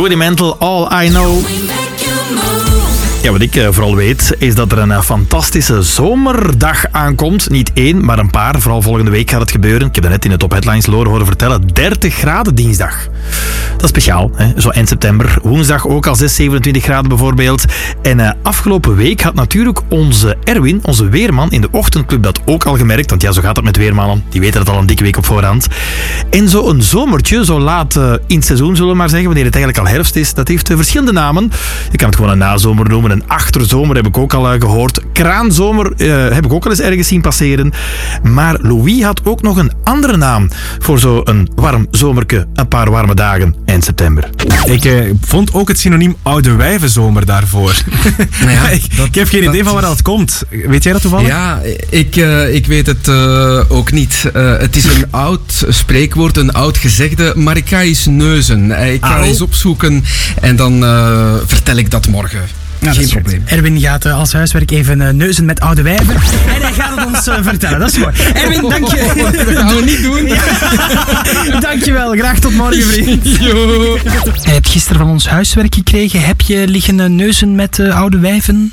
Rudimental, All I Know. Ja, wat ik vooral weet, is dat er een fantastische zomerdag aankomt. Niet één, maar een paar. Vooral volgende week gaat het gebeuren. Ik heb dat net in de Top Headlines Lore horen vertellen. 30 graden dinsdag. Dat is speciaal, hè? Zo eind september. Woensdag ook al 27 graden bijvoorbeeld. En afgelopen week had natuurlijk onze Erwin, onze weerman in de ochtendclub, dat ook al gemerkt. Want ja, zo gaat het met weermannen. Die weten het al een dikke week op voorhand. En zo een zomertje, zo laat in het seizoen zullen we maar zeggen, wanneer het eigenlijk al herfst is, dat heeft verschillende namen. Je kan het gewoon een nazomer noemen. Een achterzomer heb ik ook al gehoord. Kraanzomer heb ik ook al eens ergens zien passeren. Maar Louis had ook nog een andere naam voor zo'n warm zomerke, een paar warme dagen eind september. Ik vond ook het synoniem oude wijvenzomer daarvoor. Nou ja, ik heb geen idee van waar dat komt. Weet jij dat toevallig? Ja, ik weet het ook niet. Het is een oud spreekwoord, een oud gezegde, maar ik ga eens neuzen. Ik ga eens opzoeken en dan vertel ik dat morgen. Ja, geen probleem. Erwin gaat als huiswerk even neuzen met oude wijven. En hij gaat het ons vertellen. Dat is mooi. Erwin, dank je. Dat gaan we niet doen. Ja. Dankjewel. Graag tot morgen, vriend. Jo. Je hebt gisteren van ons huiswerk gekregen. Heb je liggen neuzen met oude wijven?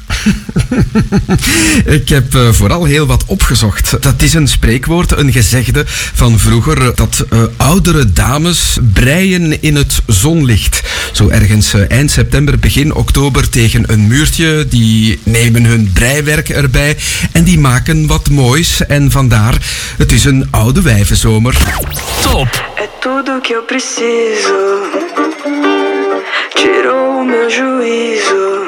Ik heb vooral heel wat opgezocht. Dat is een spreekwoord, een gezegde van vroeger, dat oudere dames breien in het zonlicht. Zo ergens eind september, begin oktober tegen een muurtje. Die nemen hun breiwerk erbij en die maken wat moois. En vandaar, het is een oude wijvenzomer. Top! É tudo que eu preciso. Tirou o meu juízo.